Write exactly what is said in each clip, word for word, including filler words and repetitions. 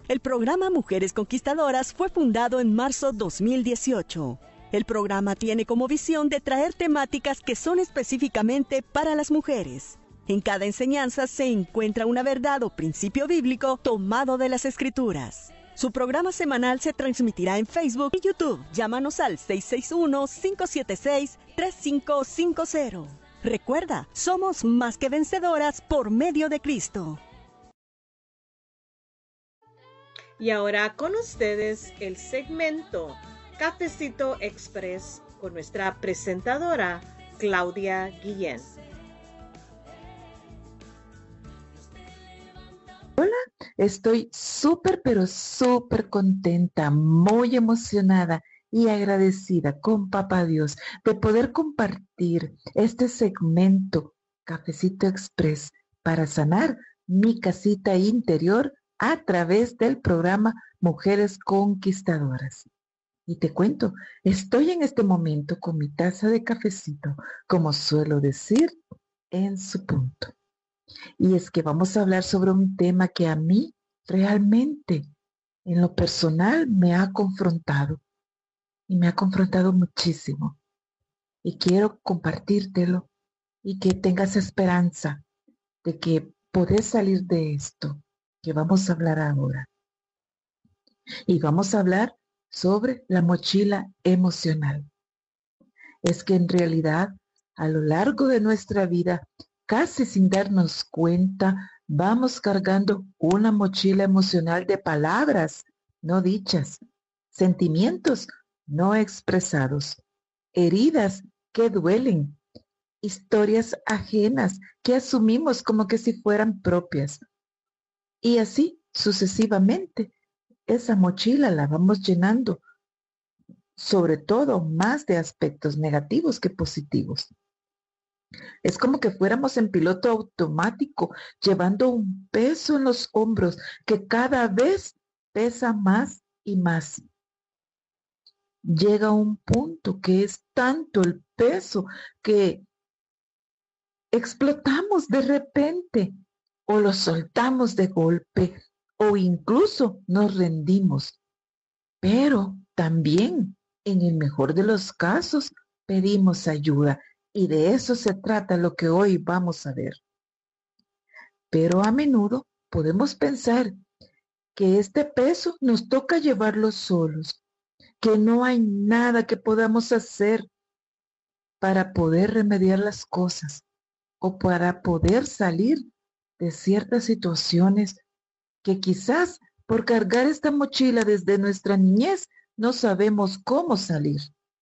El programa Mujeres Conquistadoras fue fundado en marzo dos mil dieciocho. El programa tiene como visión de traer temáticas que son específicamente para las mujeres. En cada enseñanza se encuentra una verdad o principio bíblico tomado de las Escrituras. Su programa semanal se transmitirá en Facebook y YouTube. Llámanos al seis seis uno, cinco siete seis, tres cinco cinco cero. Recuerda, somos más que vencedoras por medio de Cristo. Y ahora con ustedes el segmento Cafecito Express con nuestra presentadora Claudia Guillén. Hola, estoy súper, pero súper contenta, muy emocionada y agradecida con Papá Dios de poder compartir este segmento Cafecito Express para sanar mi casita interior a través del programa Mujeres Conquistadoras. Y te cuento, estoy en este momento con mi taza de cafecito, como suelo decir, en su punto. Y es que vamos a hablar sobre un tema que a mí realmente, en lo personal, me ha confrontado. Y me ha confrontado muchísimo. Y quiero compartírtelo y que tengas esperanza de que podés salir de esto que vamos a hablar ahora. Y vamos a hablar sobre la mochila emocional. Es que en realidad, a lo largo de nuestra vida, casi sin darnos cuenta, vamos cargando una mochila emocional de palabras no dichas, sentimientos no expresados, heridas que duelen, historias ajenas que asumimos como que si fueran propias. Y así sucesivamente, esa mochila la vamos llenando, sobre todo más de aspectos negativos que positivos. Es como que fuéramos en piloto automático, llevando un peso en los hombros que cada vez pesa más y más. Llega un punto que es tanto el peso que explotamos de repente o lo soltamos de golpe o incluso nos rendimos. Pero también, en el mejor de los casos, pedimos ayuda. Y de eso se trata lo que hoy vamos a ver. Pero a menudo podemos pensar que este peso nos toca llevarlo solos, que no hay nada que podamos hacer para poder remediar las cosas o para poder salir de ciertas situaciones que quizás por cargar esta mochila desde nuestra niñez no sabemos cómo salir.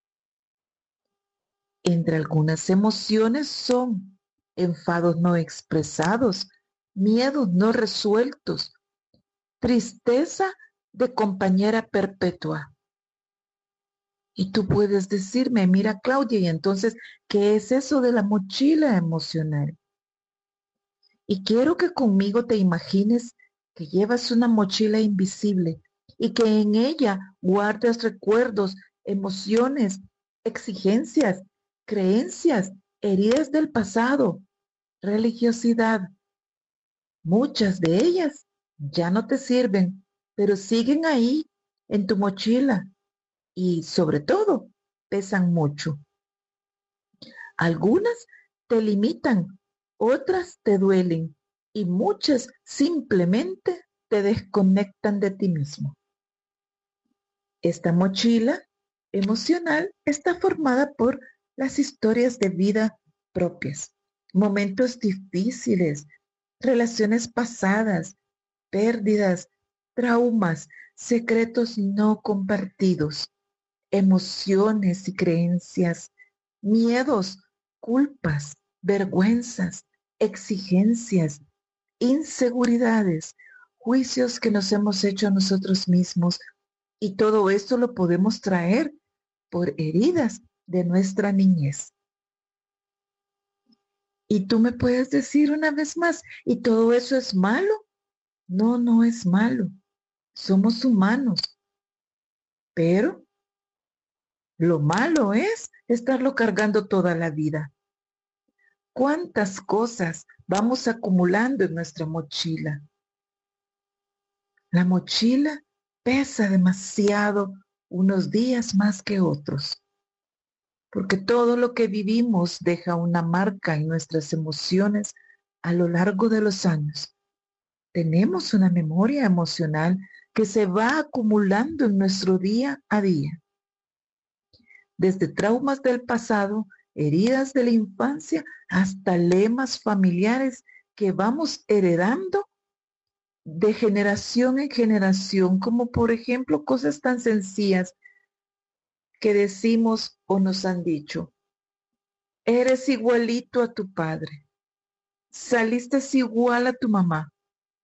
Entre algunas emociones son enfados no expresados, miedos no resueltos, tristeza de compañera perpetua. Y tú puedes decirme, mira Claudia, y entonces, ¿qué es eso de la mochila emocional? Y quiero que conmigo te imagines que llevas una mochila invisible y que en ella guardas recuerdos, emociones, exigencias, creencias, heridas del pasado, religiosidad. Muchas de ellas ya no te sirven, pero siguen ahí en tu mochila y sobre todo pesan mucho. Algunas te limitan, otras te duelen y muchas simplemente te desconectan de ti mismo. Esta mochila emocional está formada por las historias de vida propias, momentos difíciles, relaciones pasadas, pérdidas, traumas, secretos no compartidos, emociones y creencias, miedos, culpas, vergüenzas, exigencias, inseguridades, juicios que nos hemos hecho a nosotros mismos. Y todo esto lo podemos traer por heridas de nuestra niñez. Y tú me puedes decir una vez más, ¿y todo eso es malo? No, no es malo. Somos humanos. Pero lo malo es estarlo cargando toda la vida. ¿Cuántas cosas vamos acumulando en nuestra mochila? La mochila pesa demasiado unos días más que otros, porque todo lo que vivimos deja una marca en nuestras emociones a lo largo de los años. Tenemos una memoria emocional que se va acumulando en nuestro día a día. Desde traumas del pasado, heridas de la infancia, hasta lemas familiares que vamos heredando de generación en generación, como por ejemplo cosas tan sencillas que decimos o nos han dicho: eres igualito a tu padre, saliste igual a tu mamá.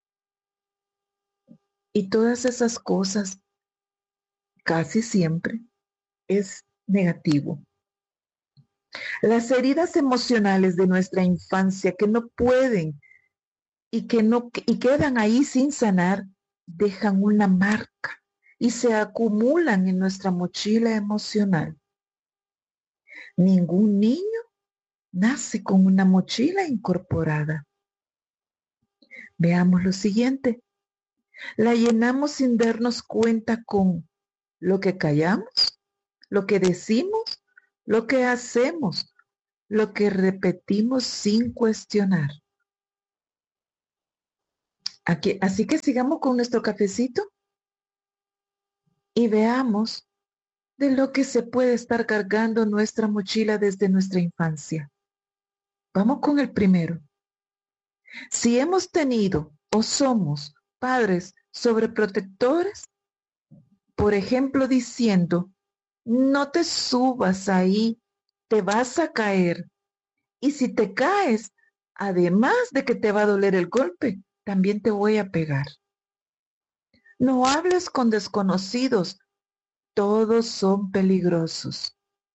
Y todas esas cosas casi siempre es negativo. Las heridas emocionales de nuestra infancia que no pueden y que no y quedan ahí sin sanar, dejan una marca y se acumulan en nuestra mochila emocional. Ningún niño nace con una mochila incorporada. Veamos lo siguiente. La llenamos sin darnos cuenta con lo que callamos, lo que decimos, lo que hacemos, lo que repetimos sin cuestionar. Aquí, así que sigamos con nuestro cafecito y veamos de lo que se puede estar cargando nuestra mochila desde nuestra infancia. Vamos con el primero. Si hemos tenido o somos padres sobreprotectores, por ejemplo, diciendo: no te subas ahí, te vas a caer. Y si te caes, además de que te va a doler el golpe, también te voy a pegar. No hables con desconocidos, todos son peligrosos.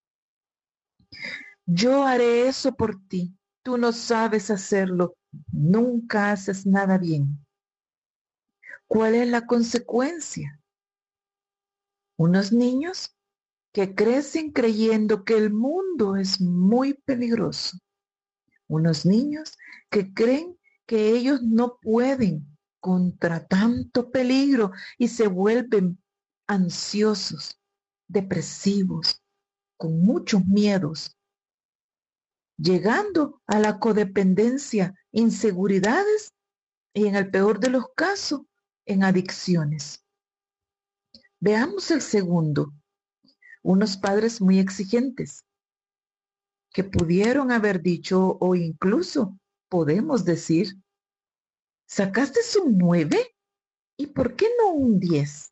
Yo haré eso por ti, tú no sabes hacerlo, nunca haces nada bien. ¿Cuál es la consecuencia? Unos niños que crecen creyendo que el mundo es muy peligroso. Unos niños que creen que ellos no pueden contra tanto peligro y se vuelven ansiosos, depresivos, con muchos miedos, llegando a la codependencia, inseguridades y, en el peor de los casos, en adicciones. Veamos el segundo. Unos padres muy exigentes que pudieron haber dicho, o incluso podemos decir: ¿sacaste un nueve? ¿Y por qué no un diez?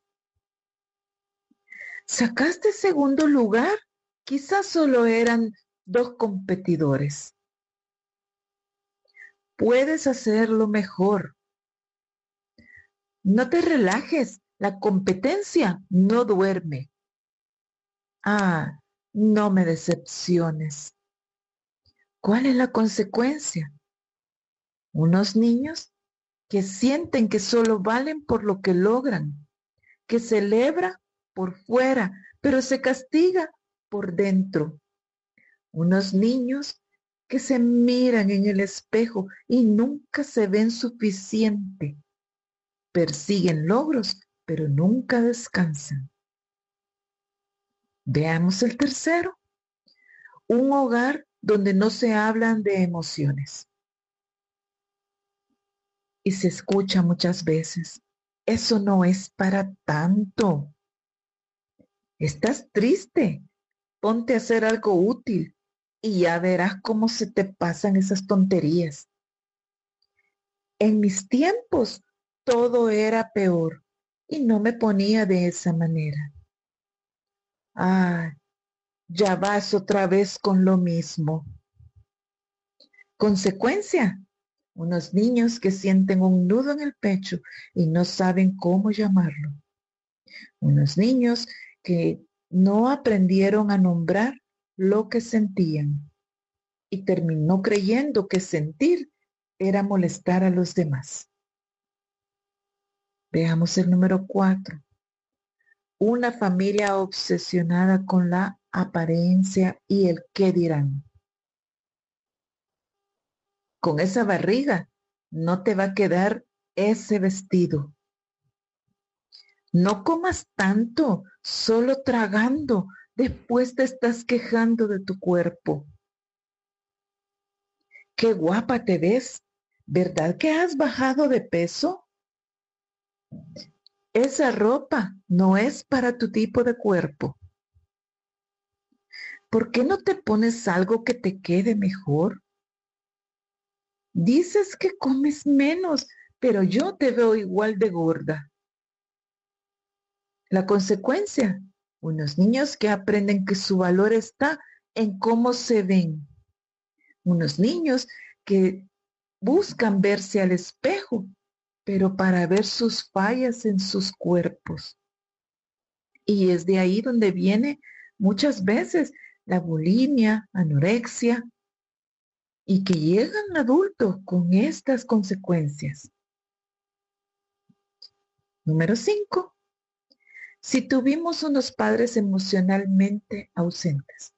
¿Sacaste segundo lugar? Quizás solo eran dos competidores. Puedes hacerlo mejor. No te relajes, la competencia no duerme. Ah, no me decepciones. ¿Cuál es la consecuencia? Unos niños que sienten que solo valen por lo que logran, que celebra por fuera, pero se castiga por dentro. Unos niños que se miran en el espejo y nunca se ven suficiente. Persiguen logros, pero nunca descansan. Veamos el tercero. Un hogar donde no se hablan de emociones. Y se escucha muchas veces: eso no es para tanto. Estás triste, ponte a hacer algo útil y ya verás cómo se te pasan esas tonterías. En mis tiempos todo era peor y no me ponía de esa manera. Ah, ya vas otra vez con lo mismo. Consecuencia: unos niños que sienten un nudo en el pecho y no saben cómo llamarlo. Unos niños que no aprendieron a nombrar lo que sentían y terminó creyendo que sentir era molestar a los demás. Veamos el número cuatro. Una familia obsesionada con la apariencia y el qué dirán. Con esa barriga no te va a quedar ese vestido. No comas tanto, solo tragando. Después te estás quejando de tu cuerpo. Qué guapa te ves. ¿Verdad que has bajado de peso? Esa ropa no es para tu tipo de cuerpo. ¿Por qué no te pones algo que te quede mejor? Dices que comes menos, pero yo te veo igual de gorda. La consecuencia, unos niños que aprenden que su valor está en cómo se ven. Unos niños que buscan verse al espejo, pero para ver sus fallas en sus cuerpos. Y es de ahí donde viene muchas veces la bulimia, anorexia, y que llegan adultos con estas consecuencias. Número cinco. Si tuvimos unos padres emocionalmente ausentes.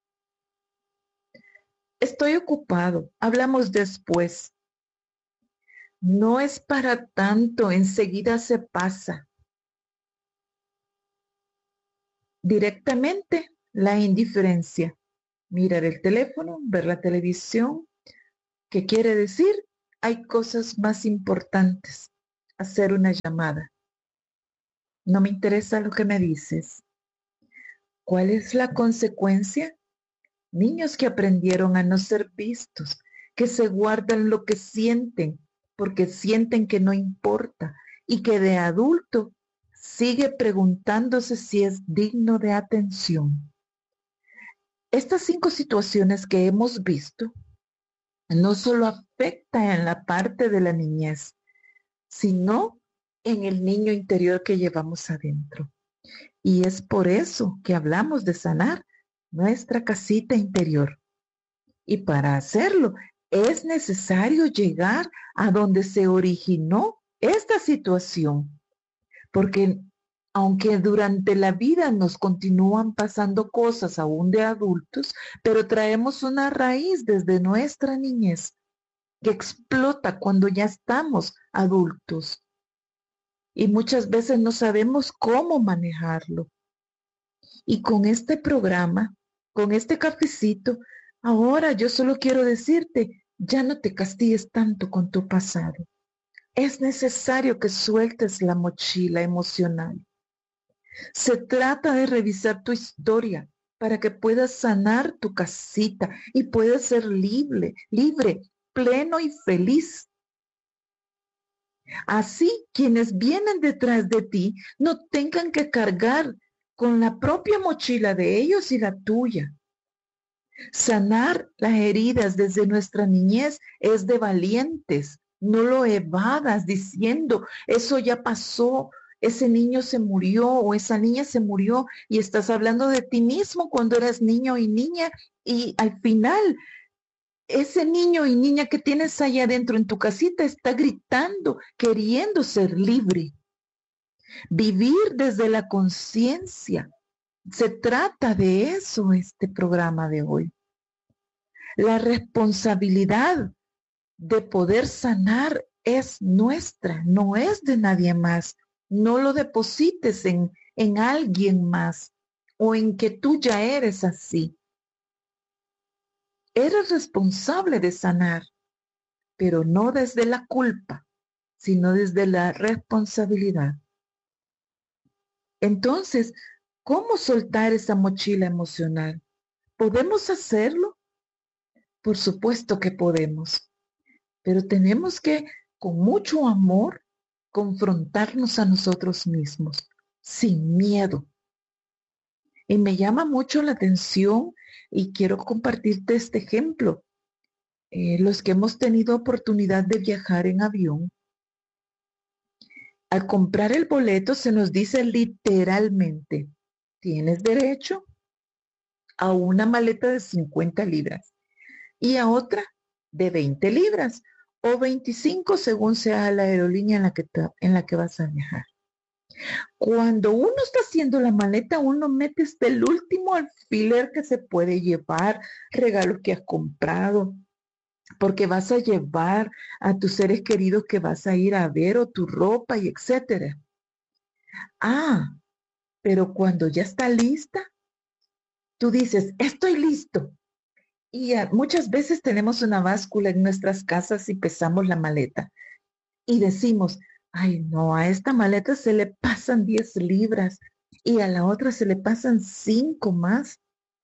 Estoy ocupado, hablamos después. No es para tanto, enseguida se pasa. Directamente la indiferencia. Mirar el teléfono, ver la televisión. ¿Qué quiere decir? Hay cosas más importantes. Hacer una llamada. No me interesa lo que me dices. ¿Cuál es la consecuencia? Niños que aprendieron a no ser vistos, que se guardan lo que sienten, porque sienten que no importa, y que de adulto sigue preguntándose si es digno de atención. Estas cinco situaciones que hemos visto no solo afectan en la parte de la niñez, sino en el niño interior que llevamos adentro. Y es por eso que hablamos de sanar nuestra casita interior. Y para hacerlo es necesario llegar a donde se originó esta situación. Porque aunque durante la vida nos continúan pasando cosas aún de adultos, pero traemos una raíz desde nuestra niñez que explota cuando ya estamos adultos. Y muchas veces no sabemos cómo manejarlo. Y con este programa, con este cafecito, ahora yo solo quiero decirte, ya no te castigues tanto con tu pasado. Es necesario que sueltes la mochila emocional. Se trata de revisar tu historia para que puedas sanar tu casita y puedas ser libre, libre, pleno y feliz. Así, quienes vienen detrás de ti no tengan que cargar con la propia mochila de ellos y la tuya. Sanar las heridas desde nuestra niñez es de valientes. No lo evadas diciendo, eso ya pasó, ese niño se murió o esa niña se murió y estás hablando de ti mismo cuando eras niño y niña y al final ese niño y niña que tienes allá adentro en tu casita está gritando, queriendo ser libre. Vivir desde la conciencia. Se trata de eso este programa de hoy. La responsabilidad de poder sanar es nuestra, no es de nadie más. No lo deposites en, en alguien más o en que tú ya eres así. Eres responsable de sanar, pero no desde la culpa, sino desde la responsabilidad. Entonces, ¿cómo soltar esa mochila emocional? ¿Podemos hacerlo? Por supuesto que podemos, pero tenemos que, con mucho amor, confrontarnos a nosotros mismos, sin miedo. Y me llama mucho la atención y quiero compartirte este ejemplo. Eh, los que hemos tenido oportunidad de viajar en avión, al comprar el boleto se nos dice literalmente, tienes derecho a una maleta de cincuenta libras y a otra de veinte libras o veinticinco según sea la aerolínea en la que, te, en la que vas a viajar. Cuando uno está haciendo la maleta, uno mete hasta el último alfiler que se puede llevar, regalos que has comprado, porque vas a llevar a tus seres queridos que vas a ir a ver o tu ropa y etcétera. Ah, pero cuando ya está lista, tú dices, estoy listo. Y uh, muchas veces tenemos una báscula en nuestras casas y pesamos la maleta. Y decimos, ay no, a esta maleta se le pasan diez libras y a la otra se le pasan cinco más.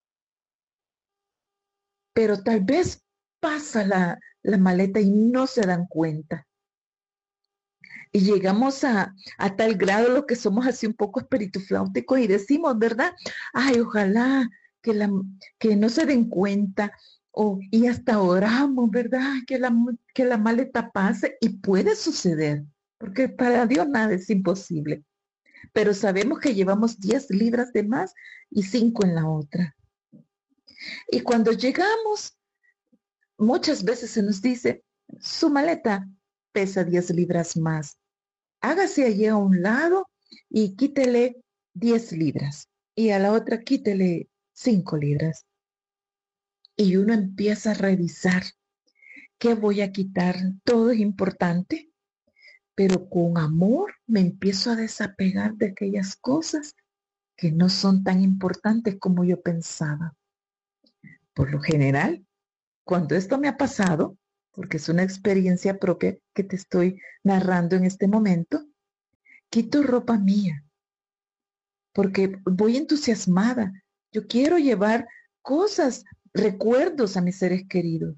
Pero tal vez pasa la, la maleta y no se dan cuenta. Y llegamos a, a tal grado lo que somos así un poco espiritufláuticos y decimos, ¿verdad? Ay, ojalá que, la, que no se den cuenta. O, y hasta oramos, ¿verdad? Que la, que la maleta pase y puede suceder, porque para Dios nada es imposible. Pero sabemos que llevamos diez libras de más y cinco en la otra. Y cuando llegamos, muchas veces se nos dice, su maleta pesa diez libras más. Hágase allí a un lado y quítele diez libras. Y a la otra quítele cinco libras. Y uno empieza a revisar qué voy a quitar. Todo es importante, pero con amor me empiezo a desapegar de aquellas cosas que no son tan importantes como yo pensaba. Por lo general, cuando esto me ha pasado, porque es una experiencia propia que te estoy narrando en este momento, quito ropa mía, porque voy entusiasmada. Yo quiero llevar cosas, recuerdos a mis seres queridos,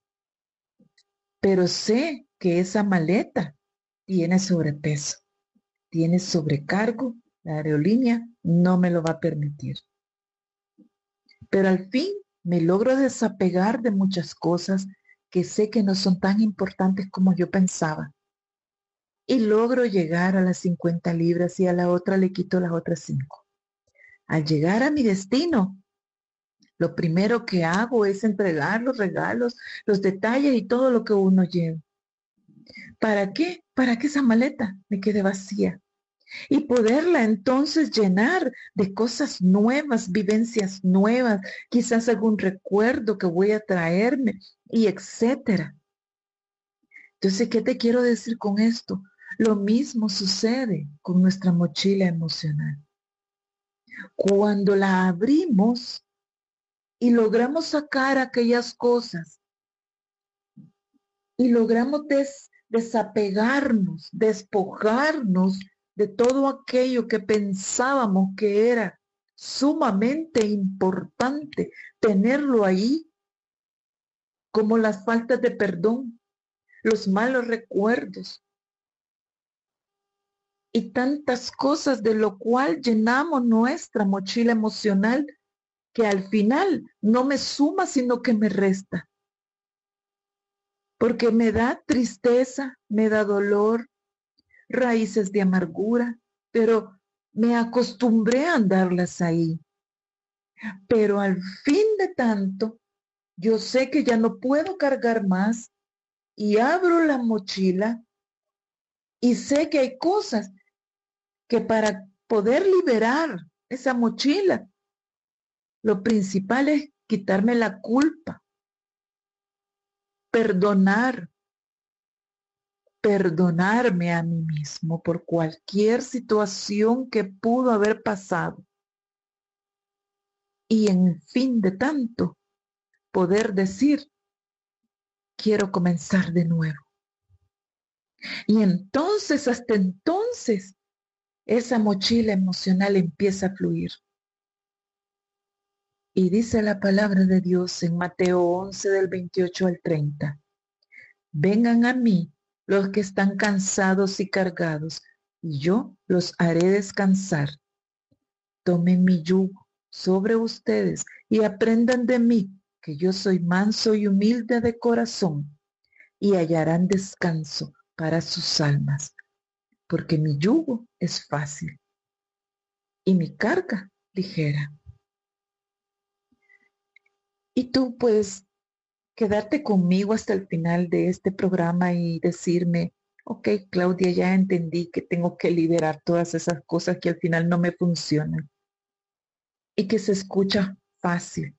pero sé que esa maleta tiene sobrepeso, tiene sobrecargo, la aerolínea no me lo va a permitir. Pero al fin me logro desapegar de muchas cosas que sé que no son tan importantes como yo pensaba. Y logro llegar a las cincuenta libras y a la otra le quito las otras cinco. Al llegar a mi destino, lo primero que hago es entregar los regalos, los detalles y todo lo que uno lleva. ¿Para qué? Para que esa maleta me quede vacía y poderla entonces llenar de cosas nuevas, vivencias nuevas, quizás algún recuerdo que voy a traerme y etcétera. Entonces, ¿qué te quiero decir con esto? Lo mismo sucede con nuestra mochila emocional. Cuando la abrimos y logramos sacar aquellas cosas y logramos des, desapegarnos, despojarnos de todo aquello que pensábamos que era sumamente importante tenerlo ahí, como las faltas de perdón, los malos recuerdos y tantas cosas de lo cual llenamos nuestra mochila emocional que al final no me suma sino que me resta. Porque me da tristeza, me da dolor, raíces de amargura, pero me acostumbré a andarlas ahí. Pero al fin de tanto, yo sé que ya no puedo cargar más y abro la mochila y sé que hay cosas que para poder liberar esa mochila, lo principal es quitarme la culpa, perdonar, perdonarme a mí mismo por cualquier situación que pudo haber pasado. Y en fin de tanto, poder decir, quiero comenzar de nuevo. Y entonces, hasta entonces, esa mochila emocional empieza a fluir. Y dice la palabra de Dios en Mateo once del veintiocho al treinta. Vengan a mí los que están cansados y cargados, y yo los haré descansar. Tomen mi yugo sobre ustedes y aprendan de mí, que yo soy manso y humilde de corazón, y hallarán descanso para sus almas, porque mi yugo es fácil y mi carga ligera. Y tú puedes quedarte conmigo hasta el final de este programa y decirme, ok, Claudia, ya entendí que tengo que liberar todas esas cosas que al final no me funcionan y que se escucha fácil.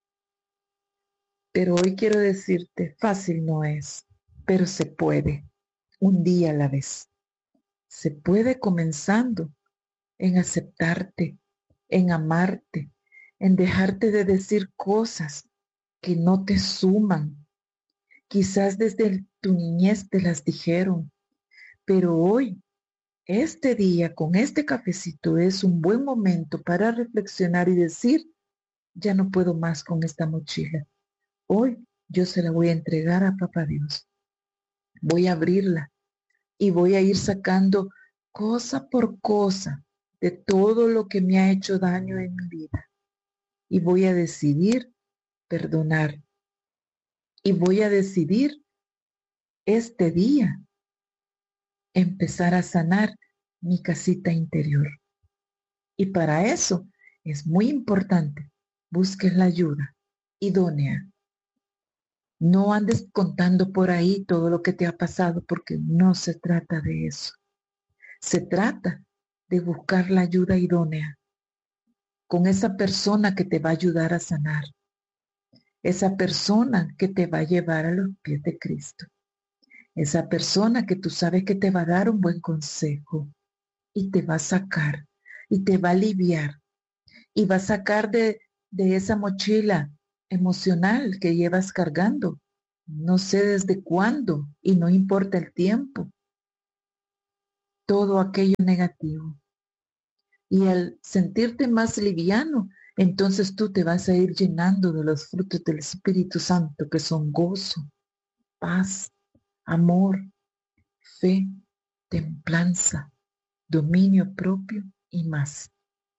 Pero hoy quiero decirte, fácil no es, pero se puede, un día a la vez. Se puede comenzando en aceptarte, en amarte, en dejarte de decir cosas que no te suman. Quizás desde el- tu niñez te las dijeron, pero hoy, este día, con este cafecito, es un buen momento para reflexionar y decir, ya no puedo más con esta mochila. Hoy yo se la voy a entregar a Papá Dios. Voy a abrirla y voy a ir sacando cosa por cosa de todo lo que me ha hecho daño en mi vida. Y voy a decidir perdonar. Y voy a decidir este día empezar a sanar mi casita interior. Y para eso es muy importante, busques la ayuda idónea. No andes contando por ahí todo lo que te ha pasado porque no se trata de eso. Se trata de buscar la ayuda idónea con esa persona que te va a ayudar a sanar, esa persona que te va a llevar a los pies de Cristo, esa persona que tú sabes que te va a dar un buen consejo y te va a sacar y te va a aliviar y va a sacar de, de esa mochila emocional que llevas cargando. No sé desde cuándo y no importa el tiempo, todo aquello negativo. Y al sentirte más liviano, entonces tú te vas a ir llenando de los frutos del Espíritu Santo, que son gozo, paz, amor, fe, templanza, dominio propio y más.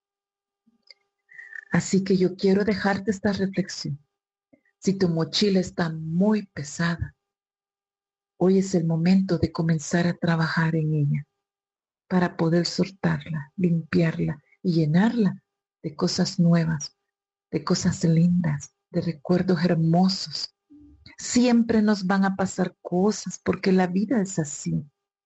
Así que yo quiero dejarte esta reflexión. Si tu mochila está muy pesada, hoy es el momento de comenzar a trabajar en ella para poder soltarla, limpiarla y llenarla de cosas nuevas, de cosas lindas, de recuerdos hermosos. Siempre nos van a pasar cosas porque la vida es así,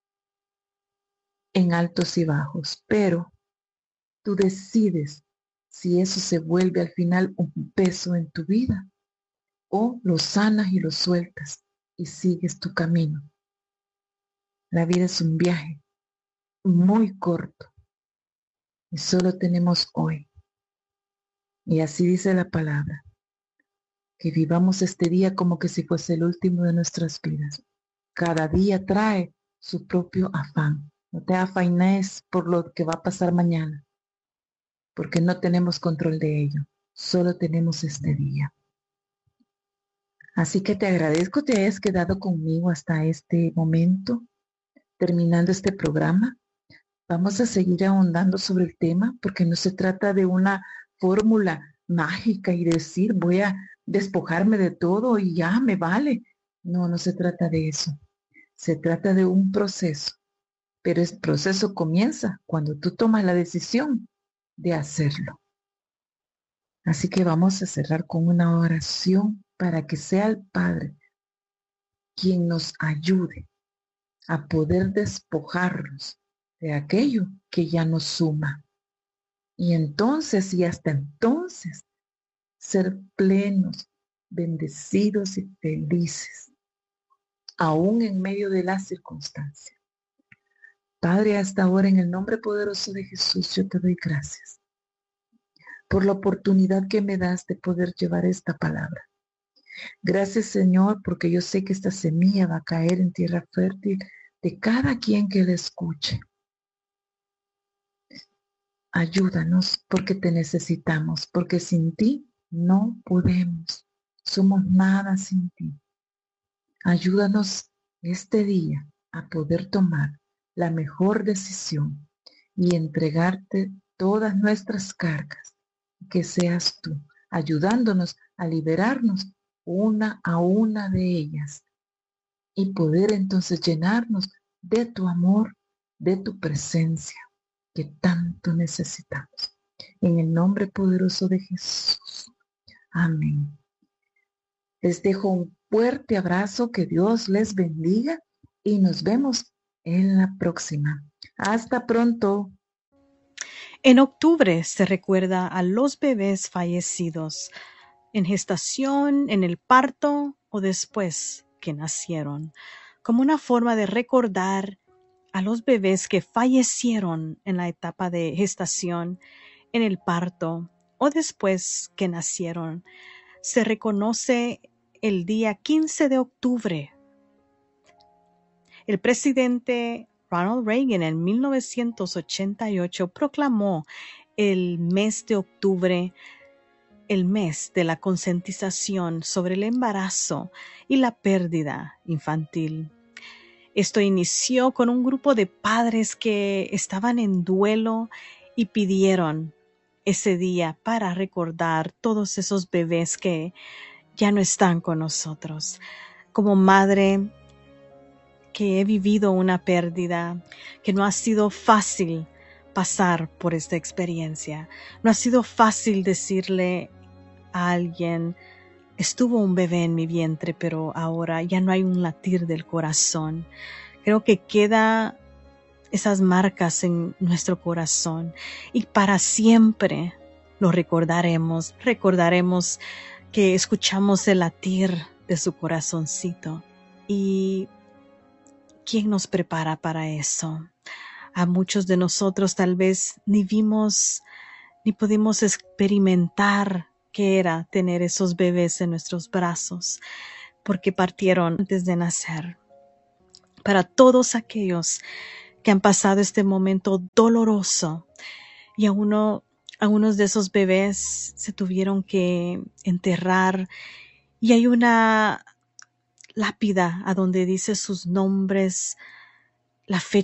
en altos y bajos, pero tú decides si eso se vuelve al final un peso en tu vida o lo sanas y lo sueltas y sigues tu camino. La vida es un viaje muy corto y solo tenemos hoy. Y así dice la palabra, que vivamos este día como que si fuese el último de nuestras vidas. Cada día trae su propio afán. No te afanes por lo que va a pasar mañana, porque no tenemos control de ello. Solo tenemos este día. Así que te agradezco que te hayas quedado conmigo hasta este momento, terminando este programa. Vamos a seguir ahondando sobre el tema porque no se trata de una fórmula mágica y decir voy a despojarme de todo y ya me vale. No, no se trata de eso. Se trata de un proceso, pero el proceso comienza cuando tú tomas la decisión de hacerlo. Así que vamos a cerrar con una oración para que sea el Padre quien nos ayude a poder despojarnos de aquello que ya nos suma. Y entonces y hasta entonces ser plenos, bendecidos y felices, aún en medio de las circunstancias. Padre, hasta ahora en el nombre poderoso de Jesús yo te doy gracias por la oportunidad que me das de poder llevar esta palabra. Gracias, Señor, porque yo sé que esta semilla va a caer en tierra fértil de cada quien que la escuche. Ayúdanos porque te necesitamos, porque sin ti no podemos. Somos nada sin ti. Ayúdanos este día a poder tomar la mejor decisión y entregarte todas nuestras cargas. Que seas tú, ayudándonos a liberarnos una a una de ellas y poder entonces llenarnos de tu amor, de tu presencia que tanto necesitamos. En el nombre poderoso de Jesús. Amén. Les dejo un fuerte abrazo, que Dios les bendiga y nos vemos en la próxima. Hasta pronto. En octubre se recuerda a los bebés fallecidos en gestación, en el parto o después que nacieron, como una forma de recordar a los bebés que fallecieron en la etapa de gestación, en el parto o después que nacieron. Se reconoce el día quince de octubre. El presidente Ronald Reagan en mil novecientos ochenta y ocho proclamó el mes de octubre el mes de la concientización sobre el embarazo y la pérdida infantil. Esto inició con un grupo de padres que estaban en duelo y pidieron ese día para recordar todos esos bebés que ya no están con nosotros. Como madre que he vivido una pérdida, que no ha sido fácil pasar por esta experiencia. No ha sido fácil decirle a alguien, estuvo un bebé en mi vientre, pero ahora ya no hay un latir del corazón. Creo que queda esas marcas en nuestro corazón y para siempre lo recordaremos. Recordaremos que escuchamos el latir de su corazoncito. ¿Y quién nos prepara para eso? A muchos de nosotros tal vez ni vimos ni pudimos experimentar qué era tener esos bebés en nuestros brazos, porque partieron antes de nacer. Para todos aquellos que han pasado este momento doloroso y a uno, a unos de esos bebés se tuvieron que enterrar y hay una lápida a donde dice sus nombres, la fecha